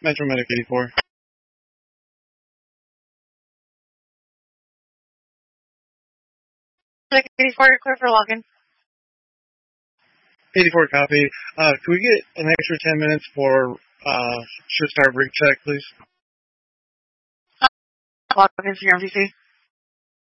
Metro Medic 84. Medic 84, clear for login. 84 copy. Can we get an extra 10 minutes for should start rig check, please? Login to your MVC.